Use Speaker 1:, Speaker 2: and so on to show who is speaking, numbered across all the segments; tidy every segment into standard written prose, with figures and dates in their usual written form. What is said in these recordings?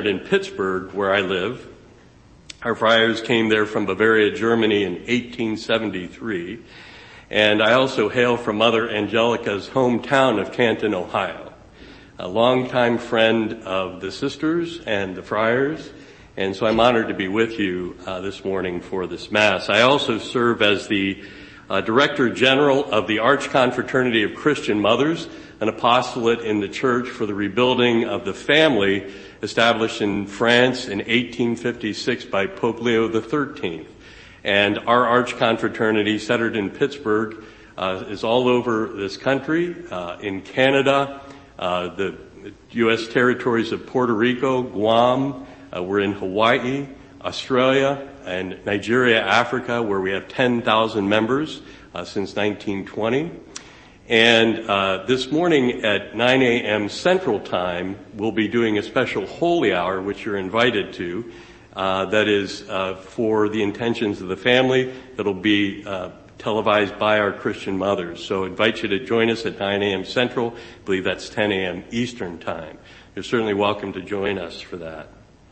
Speaker 1: centered in Pittsburgh, where I live. Our friars came there from Bavaria, Germany in 1873. And I also hail from Mother Angelica's hometown of Canton, Ohio. A longtime friend of the sisters and the friars. And so I'm honored to be with you this morning for this Mass. I also serve as the Director General of the Archconfraternity of Christian Mothers, an apostolate in the Church for the rebuilding of the family established in France in 1856 by Pope Leo XIII. And our Archconfraternity, centered in Pittsburgh, is all over this country, in Canada, the U.S. territories of Puerto Rico, Guam, we're in Hawaii, Australia, and Nigeria, Africa, where we have 10,000 members since 1920. And this morning at 9 a.m. Central Time, we'll be doing a special holy hour, which you're invited to, that is for the intentions of the family, that'll be televised by our Christian mothers. So I invite you to join us at 9 a.m. Central. I believe that's 10 a.m. Eastern Time. You're certainly welcome to join us for that.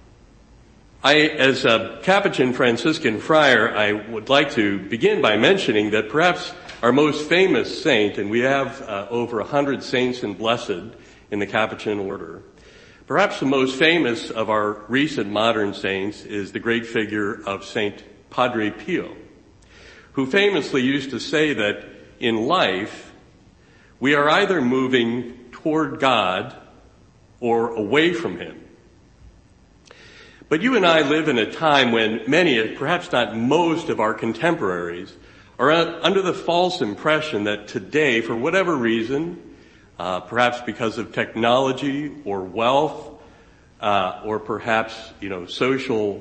Speaker 1: As a Capuchin Franciscan friar, I would like to begin by mentioning that perhaps our most famous saint, and we have over 100 saints and blessed in the Capuchin order, perhaps the most famous of our recent modern saints is the great figure of Saint Padre Pio, who famously used to say that in life, we are either moving toward God or away from Him. But you and I live in a time when many, perhaps not most of our contemporaries, are under the false impression that today, for whatever reason, perhaps because of technology or wealth, or perhaps, social,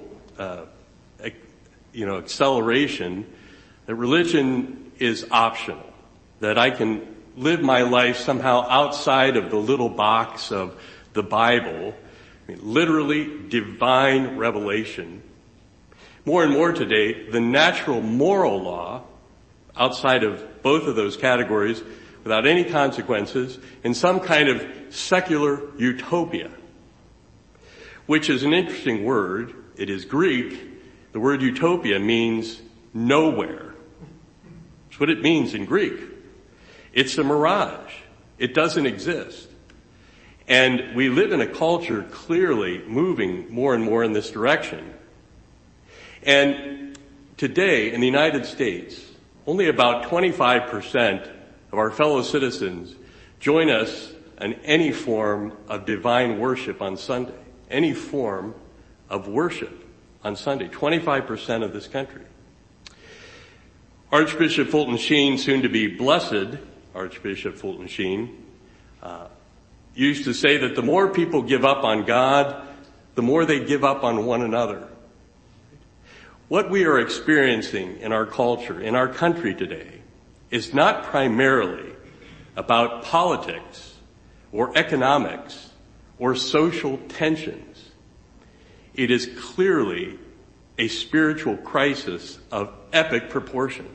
Speaker 1: acceleration, that religion is optional, that I can live my life somehow outside of the little box of the Bible. Literally divine revelation. More and more today, the natural moral law, outside of both of those categories, without any consequences, in some kind of secular utopia, which is an interesting word. It is Greek. The word utopia means nowhere. That's what it means in Greek. It's a mirage. It doesn't exist. And we live in a culture clearly moving more and more in this direction. And today in the United States, only about 25% of our fellow citizens join us in any form of divine worship on Sunday. Any form of worship on Sunday. 25% of this country. Archbishop Fulton Sheen, soon to be blessed Archbishop Fulton Sheen, used to say that the more people give up on God, the more they give up on one another. What we are experiencing in our culture, in our country today, is not primarily about politics or economics or social tensions. It is clearly a spiritual crisis of epic proportion.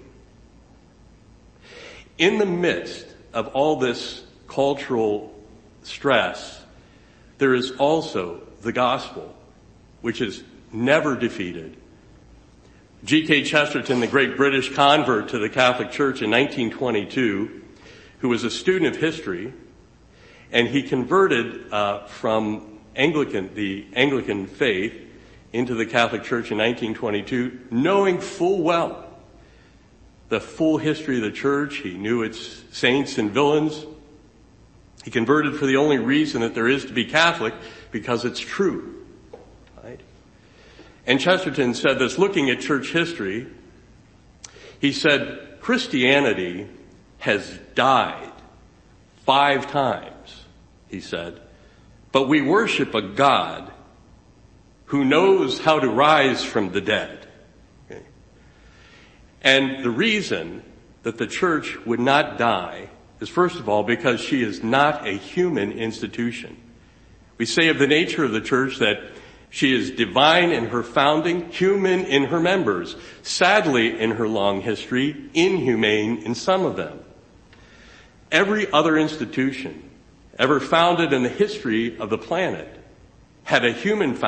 Speaker 1: In the midst of all this cultural stress, there is also the gospel, which is never defeated. G.K. Chesterton, the great British convert to the Catholic Church in 1922, who was a student of history, and he converted from the Anglican faith into the Catholic Church in 1922, knowing full well the full history of the Church. He knew its saints and villains. He converted for the only reason that there is to be Catholic, because it's true. Right? And Chesterton said this, looking at church history, he said, Christianity has died 5 times, he said, but we worship a God who knows how to rise from the dead. Okay? And the reason that the church would not die is, first of all, because she is not a human institution. We say of the nature of the church that she is divine in her founding, human in her members, sadly in her long history, inhumane in some of them. Every other institution ever founded in the history of the planet had a human